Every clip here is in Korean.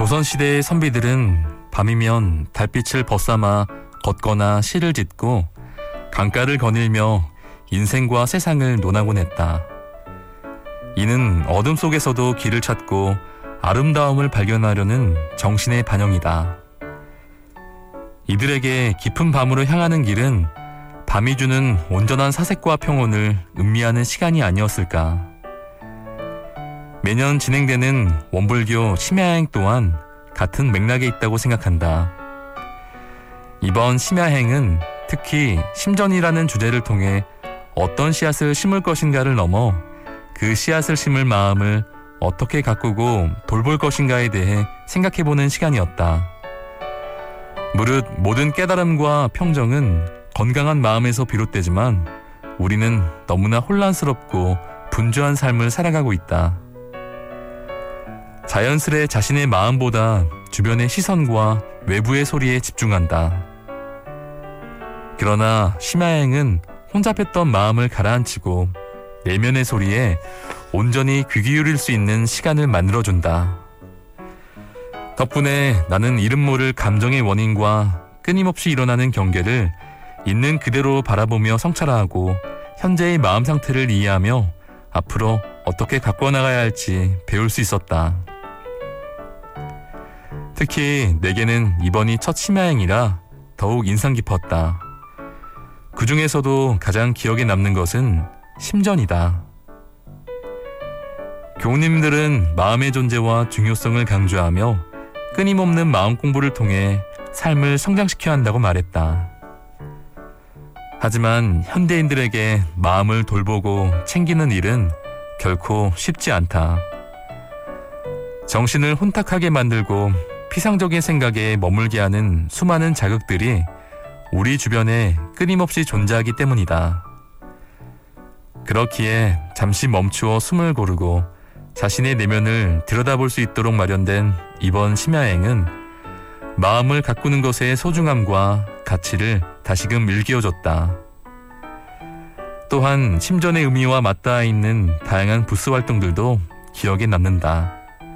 조선시대의 선비들은 밤이면 달빛을 벗삼아 걷거나 시를 짓고 강가를 거닐며 인생과 세상을 논하곤 했다. 이는 어둠 속에서도 길을 찾고 아름다움을 발견하려는 정신의 반영이다. 이들에게 깊은 밤으로 향하는 길은 밤이 주는 온전한 사색과 평온을 음미하는 시간이 아니었을까. 매년 진행되는 원불교 심야여행 또한 같은 맥락에 있다고 생각한다. 이번 심야여행은 특히 심전이라는 주제를 통해 어떤 씨앗을 심을 것인가를 넘어 그 씨앗을 심을 마음을 어떻게 가꾸고 돌볼 것인가에 대해 생각해보는 시간이었다. 무릇 모든 깨달음과 평정은 건강한 마음에서 비롯되지만 우리는 너무나 혼란스럽고 분주한 삶을 살아가고 있다. 자연스레 자신의 마음보다 주변의 시선과 외부의 소리에 집중한다. 그러나 심야여행은 혼잡했던 마음을 가라앉히고 내면의 소리에 온전히 귀 기울일 수 있는 시간을 만들어준다. 덕분에 나는 이름 모를 감정의 원인과 끊임없이 일어나는 경계를 있는 그대로 바라보며 성찰하고 현재의 마음 상태를 이해하며 앞으로 어떻게 가꿔나가야 할지 배울 수 있었다. 특히 내게는 이번이 첫 심야여행이라 더욱 인상 깊었다. 그 중에서도 가장 기억에 남는 것은 심전이다. 교우님들은 마음의 존재와 중요성을 강조하며 끊임없는 마음 공부를 통해 삶을 성장시켜야 한다고 말했다. 하지만 현대인들에게 마음을 돌보고 챙기는 일은 결코 쉽지 않다. 정신을 혼탁하게 만들고 피상적인 생각에 머물게 하는 수많은 자극들이 우리 주변에 끊임없이 존재하기 때문이다. 그렇기에 잠시 멈추어 숨을 고르고 자신의 내면을 들여다볼 수 있도록 마련된 이번 심야여행은 마음을 가꾸는 것의 소중함과 가치를 다시금 일깨워줬다. 또한 심전의 의미와 맞닿아 있는 다양한 부스 활동들도 기억에 남는다.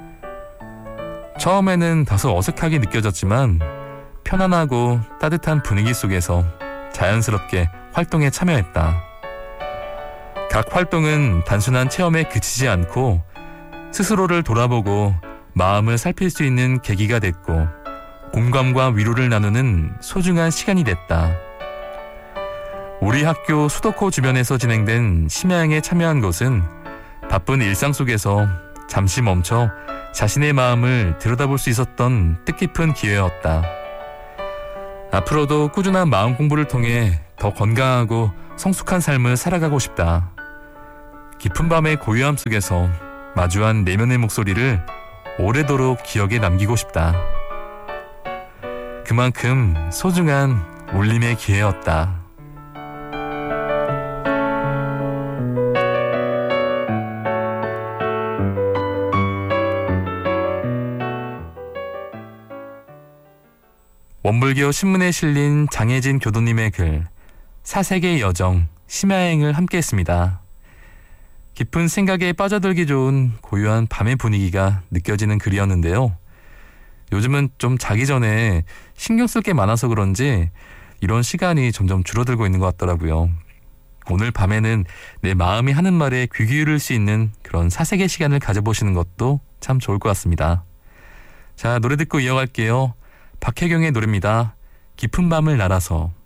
처음에는 다소 어색하게 느껴졌지만 편안하고 따뜻한 분위기 속에서 자연스럽게 활동에 참여했다. 각 활동은 단순한 체험에 그치지 않고 스스로를 돌아보고 마음을 살필 수 있는 계기가 됐고 공감과 위로를 나누는 소중한 시간이 됐다. 우리 학교 수도코 주변에서 진행된 심야여행에 참여한 것은 바쁜 일상 속에서 잠시 멈춰 자신의 마음을 들여다볼 수 있었던 뜻깊은 기회였다. 앞으로도 꾸준한 마음 공부를 통해 더 건강하고 성숙한 삶을 살아가고 싶다. 깊은 밤의 고요함 속에서 마주한 내면의 목소리를 오래도록 기억에 남기고 싶다. 그만큼 소중한 울림의 기회였다. 원불교 신문에 실린 장혜진 교도님의 글 사색의 여정 심야여행을 함께했습니다. 깊은 생각에 빠져들기 좋은 고요한 밤의 분위기가 느껴지는 글이었는데요. 요즘은 좀 자기 전에 신경 쓸 게 많아서 그런지 이런 시간이 점점 줄어들고 있는 것 같더라고요. 오늘 밤에는 내 마음이 하는 말에 귀 기울일 수 있는 그런 사색의 시간을 가져보시는 것도 참 좋을 것 같습니다. 자, 노래 듣고 이어갈게요. 박혜경의 노래입니다. 깊은 밤을 날아서.